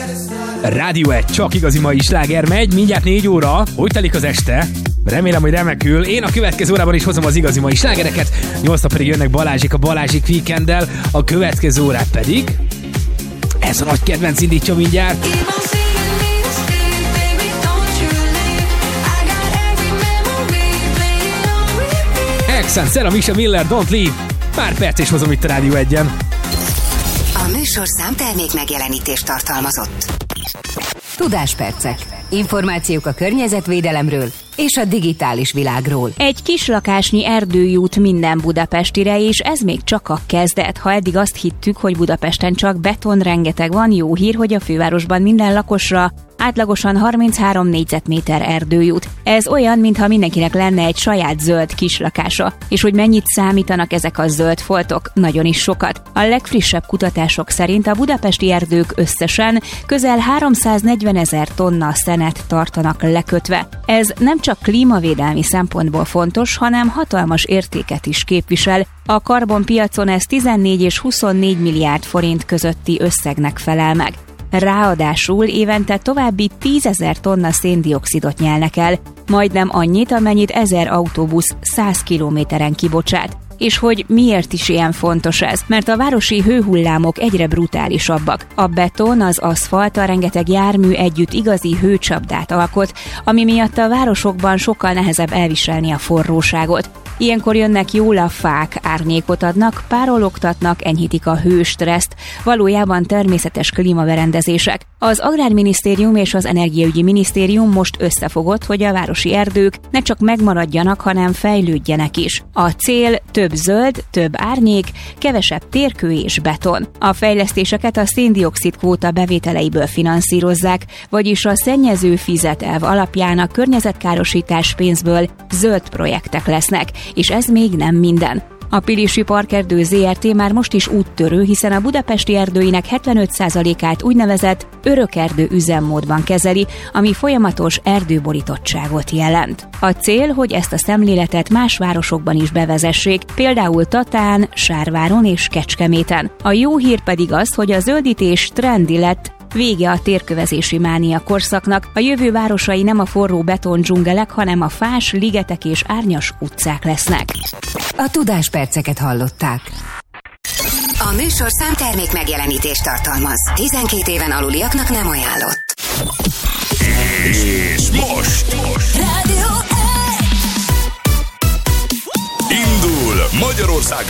Rádió 1, csak igazi mai sláger megy, mindjárt 4 óra, hogy telik az este? Remélem, hogy remekül. Én a következő órában is hozom az igazi mai slágereket, 8 pedig jönnek Balázsik a Balázsik Weekenddel, a következő órát pedig ez a nagy kedvenc indítja mindjárt. Accent, Sarah Misha Miller, Don't Leave. Pár perc és hozom itt a Rádió 1-en. A műsorszám termék megjelenítést tartalmazott. Tudáspercek. Információk a környezetvédelemről és a digitális világról. Egy kislakásnyi erdő jut minden budapestire, és ez még csak a kezdet. Ha eddig azt hittük, hogy Budapesten csak beton rengeteg van, jó hír, hogy a fővárosban minden lakosra átlagosan 33 négyzetméter erdő jut. Ez olyan, mintha mindenkinek lenne egy saját zöld kislakása. És hogy mennyit számítanak ezek a zöld foltok? Nagyon is sokat. A legfrissebb kutatások szerint a budapesti erdők összesen közel 340 000 tonna szenet tartanak lekötve. Ez nem csak klímavédelmi szempontból fontos, hanem hatalmas értéket is képvisel. A karbonpiacon ez 14 és 24 milliárd forint közötti összegnek felel meg. Ráadásul évente további 10 000 tonna széndioxidot nyelnek el, majdnem annyit, amennyit 1000 autóbusz 100 kilométeren kibocsát. És hogy miért is ilyen fontos ez? Mert a városi hőhullámok egyre brutálisabbak. A beton, az aszfalt, a rengeteg jármű együtt igazi hőcsapdát alkot, ami miatt a városokban sokkal nehezebb elviselni a forróságot. Ilyenkor jönnek jól a fák, árnyékot adnak, párologtatnak, enyhítik a hőstresszt, valójában természetes klímaberendezések. Az Agrárminisztérium és az Energiaügyi Minisztérium most összefogott, hogy a városi erdők ne csak megmaradjanak, hanem fejlődjenek is. A cél több zöld, több árnyék, kevesebb térkő és beton. A fejlesztéseket a széndioxid kvóta bevételeiből finanszírozzák, vagyis a szennyező fizet elv alapján a környezetkárosítás pénzből zöld projektek lesznek, és ez még nem minden. A Pilisi Parkerdő Zrt. Már most is úttörő, hiszen a budapesti erdőinek 75%-át úgynevezett örökerdő üzemmódban kezeli, ami folyamatos erdőborítottságot jelent. A cél, hogy ezt a szemléletet más városokban is bevezessék, például Tatán, Sárváron és Kecskeméten. A jó hír pedig az, hogy a zöldítés trendi lett, vége a térkövezési mánia korszaknak, a jövő városai nem a forró beton dzsungelek, hanem a fás, ligetek és árnyas utcák lesznek. A tudásperceket hallották. A műsorszám termék megjelenítést tartalmaz. 12 éven aluliaknak nem ajánlott. És most Rádió 1! indul Magyarország